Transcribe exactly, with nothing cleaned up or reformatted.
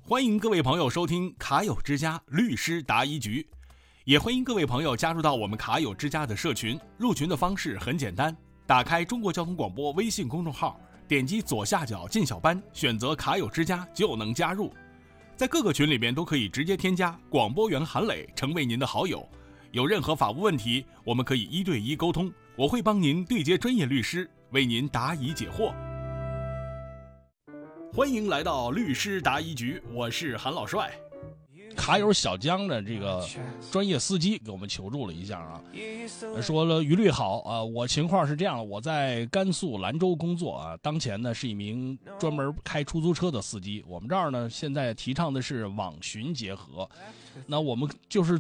欢迎各位朋友收听卡友之家律师答疑局，也欢迎各位朋友加入到我们卡友之家的社群。入群的方式很简单，打开中国交通广播微信公众号，点击左下角进小班，选择卡友之家就能加入。在各个群里面都可以直接添加广播员韩磊成为您的好友，有任何法务问题，我们可以一对一沟通，我会帮您对接专业律师，为您答疑解惑。欢迎来到律师答疑局，我是韩老帅。 卡友小江的这个专业司机给我们求助了一下啊，说了于律好啊，我情况是这样，我在甘肃兰州工作啊，当前呢是一名专门开出租车的司机。我们这儿呢现在提倡的是网巡结合，那我们就是